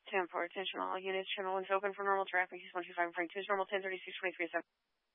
10-4, attention all units, channel 1's open for normal traffic, 125 Frank 2's normal 1036, 23 7.